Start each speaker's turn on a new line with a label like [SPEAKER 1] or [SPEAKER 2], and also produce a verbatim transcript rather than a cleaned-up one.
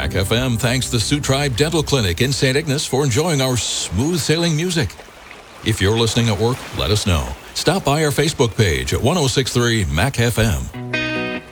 [SPEAKER 1] Mac F M thanks the Sioux Tribe Dental Clinic in Saint Ignace for enjoying our smooth sailing music. If you're listening at work, let us know. Stop by our Facebook page at ten sixty-three Mac F M.